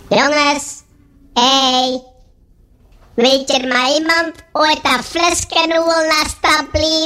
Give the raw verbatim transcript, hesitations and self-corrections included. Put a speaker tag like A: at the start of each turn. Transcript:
A: Jungs, ey, will dir mal jemand oder Flöskenruhl nach da blieb?